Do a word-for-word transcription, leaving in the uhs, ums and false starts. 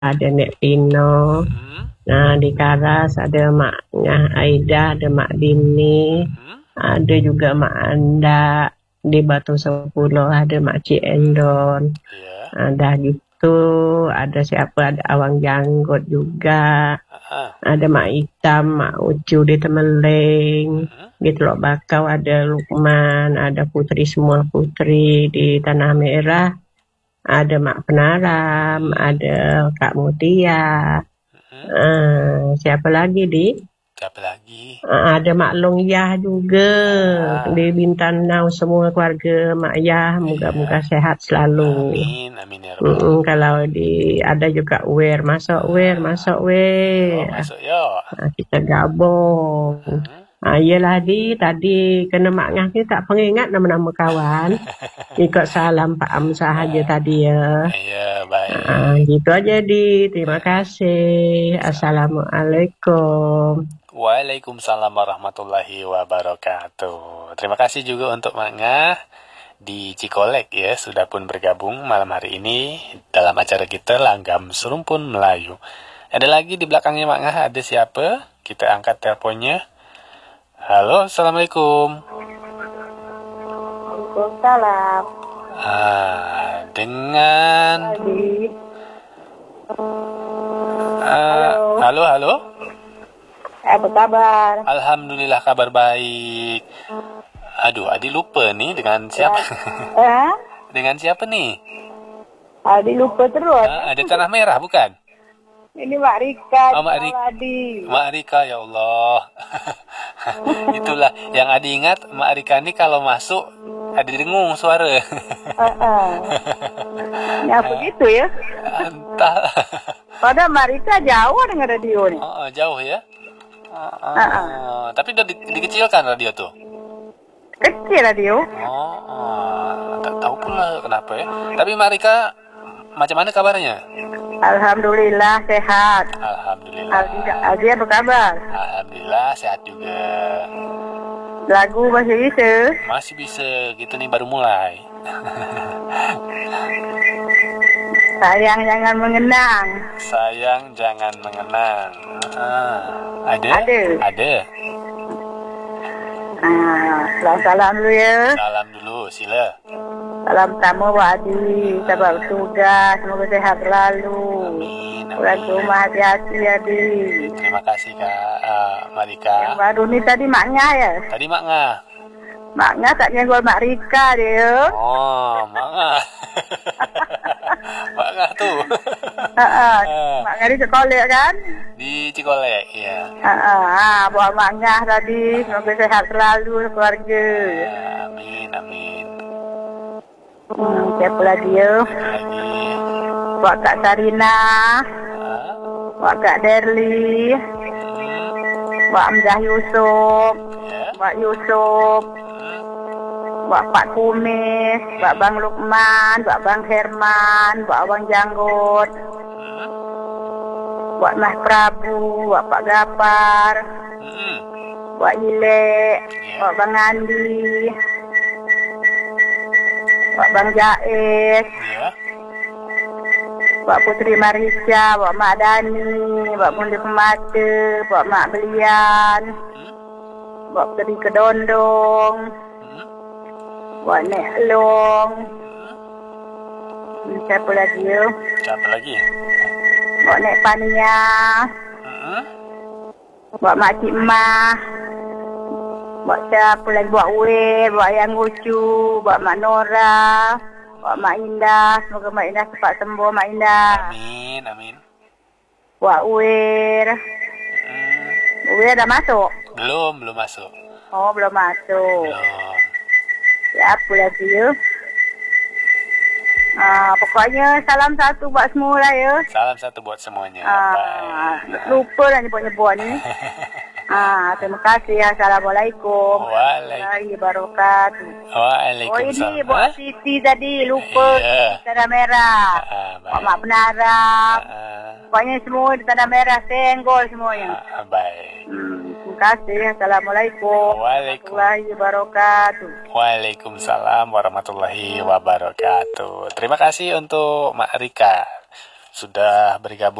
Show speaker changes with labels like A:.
A: ada Nek Pino.
B: Hmm.
A: Nah, di Karas ada Maknya Aida, ada Mak Dini.
B: Hmm.
A: Ada juga Mak Anda. Di Batu Sepuluh ada Mak Cik Endon.
B: Iya.
A: Ada gitu, ada siapa, ada Awang Janggot juga.
B: Ah.
A: Ada Mak Hitam, Mak Ucu di Temeleng.
B: Hmm.
A: Di Teluk Bakau ada Lukman, ada Putri semua Putri di Tanah Merah. Ada Mak Penaram, ada Kak Mutia.
B: Hmm.
A: Uh, siapa lagi di?
B: Siapa lagi?
A: Uh, ada Mak Long Yah juga.
B: Ah.
A: Di Bintang semua keluarga Mak Yah, moga-moga
B: Iya.
A: sehat selalu.
B: Amin, amin ya Rabbal
A: Mm-mm, kalau di ada juga Wer, masuk Wer, masuk Wer.
B: Oh, masuk yo.
A: Nah, kita gabung.
B: Hmm.
A: Ah, iyalah di tadi kena Mak Ngah ni tak pengingat nama-nama kawan. Ikut salam Pak Am sahaja tadi ya.
B: Iya, baik.
A: Ah, gitu aja di. Terima kasih. Assalamualaikum.
B: Waalaikumsalam warahmatullahi wabarakatuh. Terima kasih juga untuk Mak Ngah di Cikolek ya, sudah pun bergabung malam hari ini dalam acara kita Langgam Serumpun Melayu. Ada lagi di belakangnya Mak Ngah, ada siapa? Kita angkat teleponnya. Halo, Assalamualaikum.
C: Waalaikumsalam.
B: Ah, dengan
C: Adi.
B: ah, halo, halo.
C: Apa kabar?
B: Alhamdulillah kabar baik. Aduh, Adi lupa nih dengan siapa?
C: Eh?
B: Dengan siapa nih?
C: Adi lupa terus.
B: Ah, ada Tanah Merah bukan?
C: Ini Mak Rika.
B: Oh, Mak Rika.
C: Adi.
B: Mak Rika, ya Allah. Itulah yang Adi ingat, Mak Rika ini kalau masuk ada dengung suara.
C: Uh-uh. Ya begitu ya.
B: Entah.
C: Padahal Mak Rika jauh dengan radio nih.
B: Oh, jauh ya. Uh, uh,
C: Uh-uh.
B: Tapi udah di, dikecilkan radio tuh.
C: Kecil radio.
B: Oh, uh, tak tahu pula kenapa ya. Tapi Mak Rika macam mana kabarnya?
C: Alhamdulillah sehat.
B: Alhamdulillah.
C: Adi, Adi apa kabar?
B: Alhamdulillah sehat juga.
C: Lagu masih bisa?
B: Masih bisa, gitu nih baru mulai.
C: Sayang jangan mengenang.
B: Sayang jangan mengenang. Ah, ada?
C: Ada.
B: Ada.
C: Ah, salam-salam dulu ya.
B: Salam dulu, sila.
C: Salam tamu Pak Adi, sahabat bertugas, semoga sehat selalu.
B: Amin,
C: Pulang ke
B: amin.
C: rumah hati-hati Adi.
B: Terima kasih Kak uh, Marika.
C: Yang baru ni tadi maknya ya.
B: Tadi Mak Ngah.
C: Maknya tak nyenggol Mak Rika dia.
B: Oh, Mak Ngah. Mak Ngah tuh.
C: Ha Maknya di sekolah kan?
B: Di Cikolek, ya.
C: Ha ah, buat maknya tadi, semoga sehat selalu keluarga.
B: Ya, amin, amin.
C: Hmm, siapa lagi ya?
B: Lagi.
C: Buat Kak Sarina,
B: Ah,
C: buat Kak Derli,
B: hmm,
C: buat Amzah Yusuf,
B: ya.
C: buat Yusuf,
B: Hmm,
C: buat Pak Kumis, buat Bang Lukman, buat Bang Herman, buat Abang Janggot,
B: hmm,
C: buat Mas Prabu, buat Pak Gapar,
B: hmm,
C: buat Ile,
B: ya.
C: buat Bang Andi, buat Bang Jais,
B: Ya.
C: buat Putri Marisha, buat Mak Dani, buat Mundi Pemata, buat Mak Belian,
B: Hmm,
C: buat Putri Kedondong,
B: hmm,
C: buat Nek Long,
B: hmm.
C: siapa lagi ya?
B: Siapa lagi?
C: Buat Nek Pania,
B: Hmm,
C: buat Mak Cik Mah, buat siapa lagi? Buat Wer, buat Yang Lucu, buat Mak Nora, buat Mak Indah, semoga Mak Indah cepat sembuh Mak Indah.
B: amin, amin.
C: Buat Wer,
B: Hmm,
C: Wer dah masuk?
B: belum, belum masuk.
C: Oh belum masuk.
B: Belum.
C: Siapa lagi ya? Ah, pokoknya salam satu buat semua lah ya.
B: Salam satu buat semuanya.
C: Ah,
B: Baik.
C: lupa lah nyebut-nyebut ni. Ah, terima kasih. Assalamualaikum.
B: Waalaikumsalam.
C: Warahmatullahi wabarakatuh. Oh
B: Waalaikumsalam.
C: ini buat
B: Hah?
C: Siti tadi lupa
B: Iya.
C: di Tanah Merah.
B: Ah,
C: Buat
B: baik.
C: Mak Penaram.
B: Ah,
C: Pokoknya semua di Tanah Merah senggol semuanya.
B: ah, baik.
C: Hmm, terima kasih. Assalamualaikum.
B: Waalaikum-
C: Warahmatullahi wabarakatuh.
B: Waalaikumsalam warahmatullahi wabarakatuh. Terima kasih untuk Mak Rika. sudah bergabung